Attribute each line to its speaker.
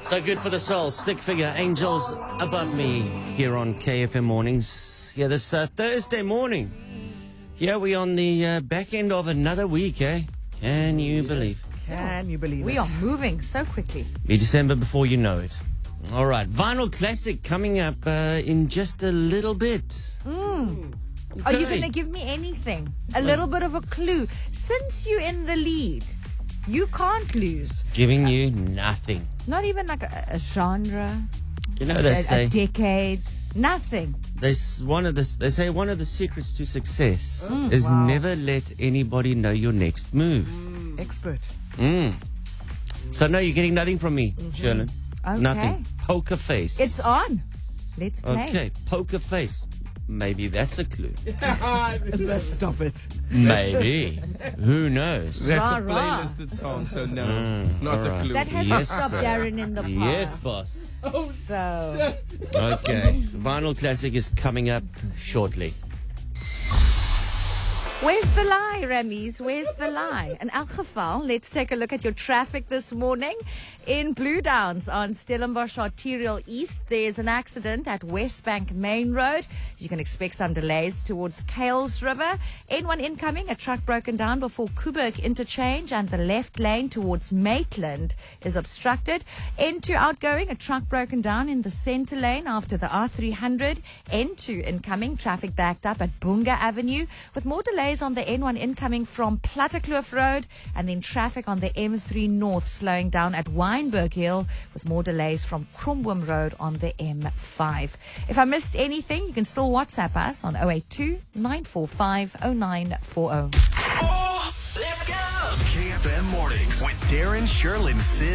Speaker 1: So good for the soul. Stick figure, angels above me here on KFM Mornings. Yeah, this Thursday morning. Here we on the back end of another week, eh? Can you believe?
Speaker 2: Can you believe it?
Speaker 3: We are moving so quickly.
Speaker 1: Be December before you know it. All right, Vinyl Classic coming up in just a little bit.
Speaker 3: Are you going to give me anything? A little bit of a clue. Since you're in the lead, you can't lose.
Speaker 1: Giving you nothing.
Speaker 3: Not even like a genre,
Speaker 1: You know, they
Speaker 3: a
Speaker 1: say
Speaker 3: decade, nothing.
Speaker 1: they say one of the secrets to success is never let anybody know your next move.
Speaker 2: Expert.
Speaker 1: So no, you're getting nothing from me, Sherlyn.
Speaker 3: Okay.
Speaker 1: Nothing. Poker face.
Speaker 3: It's on. Let's play.
Speaker 1: Okay, poker face. Maybe that's a clue.
Speaker 2: Let's stop it.
Speaker 1: Maybe. Who knows?
Speaker 4: That's a
Speaker 3: Rah-rah.
Speaker 4: playlisted song, so no, it's not a clue.
Speaker 3: That has
Speaker 1: Yes,
Speaker 3: stopped
Speaker 1: sir.
Speaker 3: Darren in the past.
Speaker 1: Yes, boss.
Speaker 3: So,
Speaker 1: Okay. Vinyl Classic is coming up shortly.
Speaker 3: where's the lie, Rammies? Where's the lie? In elk geval, let's take a look at your traffic this morning. In Blue Downs on Stellenbosch Arterial East, there's an accident at Westbank Main Road. You can expect some delays towards Kales River. N1 incoming, a truck broken down before Kuburg Interchange, and the left lane towards Maitland is obstructed. N2 outgoing, a truck broken down in the center lane after the R300. N2 incoming, traffic backed up at Bunga Avenue, with more delays on the N1 incoming from Plattekloof Road, and then traffic on the M3 North slowing down at Wynberg Hill, with more delays from Kromboom Road on the M5. If I missed anything, you can still WhatsApp us on 082 945 0940.
Speaker 5: Oh, let's go! KFM Mornings with Darren, Sherlyn, Sid,